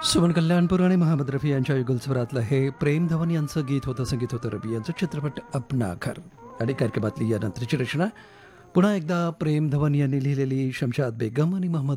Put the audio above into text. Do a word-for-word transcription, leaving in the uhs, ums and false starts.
सुमन कल्याणपूर आणि मोहम्मद रफी यांच्या युगलस्वरातलं हे प्रेम धवन यांचं गीत होतं, संगीत होतं रबी यांचं, चित्रपट अपना घर. आणि कार्यक्रमातली यानंतरची रचना पुन्हा एकदा प्रेम धवन यांनी लिहिलेली, शमशाद बेगम आणि मोहम्मद